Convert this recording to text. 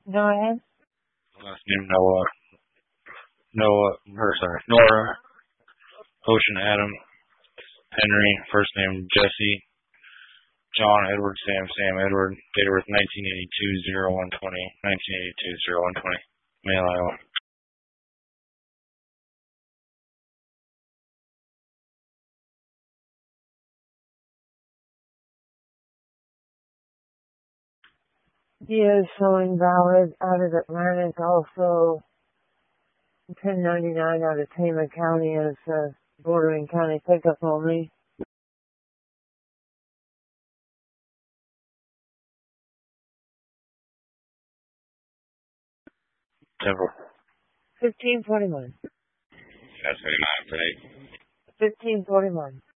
Go ahead. Last name Noah. Nora. Ocean Adam. Henry. First name Jesse. John Edward Sam Edward. Date of birth 1982-01-20. 1982-01-20. Male, Iowa. He is showing valid out of Atlantic, also 1099 out of Tama County as bordering county pickup only. Temple. 1541. That's 39 for 8. 1541.